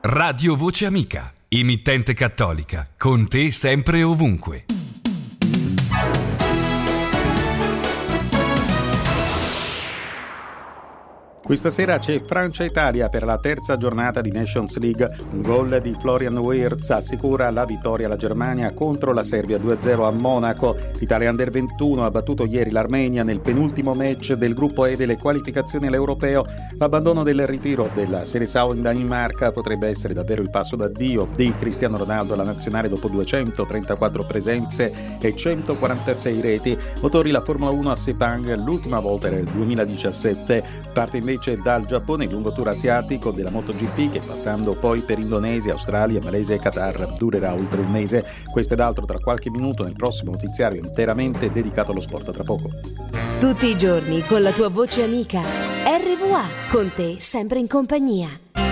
Radio Voce Amica, emittente cattolica, con te sempre e ovunque. Questa sera c'è Francia-Italia per la terza giornata di Nations League. Un gol di Florian Wirtz assicura la vittoria alla Germania contro la Serbia 2-0 a Monaco. L'Italia Under 21 ha battuto ieri l'Armenia nel penultimo match del gruppo E delle qualificazioni all'Europeo. L'abbandono del ritiro della Seleção in Danimarca potrebbe essere davvero il passo d'addio di Cristiano Ronaldo alla nazionale dopo 234 presenze e 146 reti. Motori la Formula 1 a Sepang, l'ultima volta era il 2017. Parte invece dal Giappone il lungo tour asiatico della MotoGP che, passando poi per Indonesia, Australia, Malesia e Qatar, durerà oltre un mese. Questo ed altro tra qualche minuto nel prossimo notiziario interamente dedicato allo sport. Tra poco. Tutti i giorni con la tua voce amica RVA, con te sempre in compagnia.